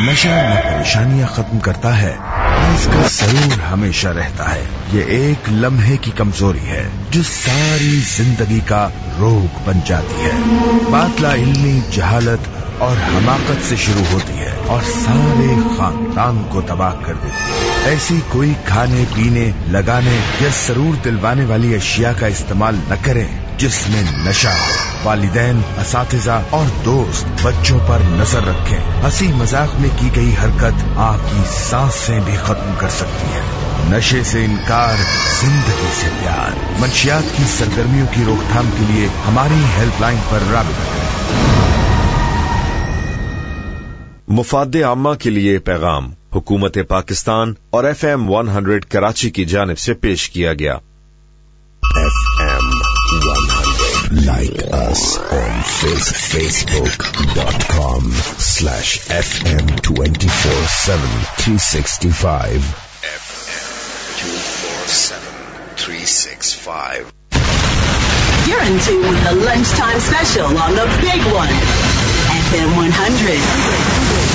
نشہ نہ پریشانیاں ختم کرتا ہے نہ اس کا ضرور ہمیشہ رہتا ہے. یہ ایک لمحے کی کمزوری ہے جو ساری زندگی کا روگ بن جاتی ہے. بات لا علمی، جہالت اور حماقت سے شروع ہوتی ہے اور سارے خاندان کو تباہ کر دیتی ہے. ایسی کوئی کھانے پینے، لگانے یا سرور دلوانے والی اشیاء کا استعمال نہ کریں جس میں نشہ ہو. والدین، اساتذہ اور دوست بچوں پر نظر رکھیں. ہنسی مذاق میں کی گئی حرکت آپ کی سانسیں بھی ختم کر سکتی ہے. نشے سے انکار، زندگی سے پیار. منشیات کی سرگرمیوں کی روک تھام کے لیے ہماری ہیلپ لائن پر رابطہ کریں. مفاد عامہ کے لیے پیغام حکومت پاکستان اور FM 100 کراچی کی جانب سے پیش کیا گیا. FM 100. Like us on Facebook.com/FM 24/7 365. FM 24/7 365. You're in tune with the lunchtime special on the big one. FM 100.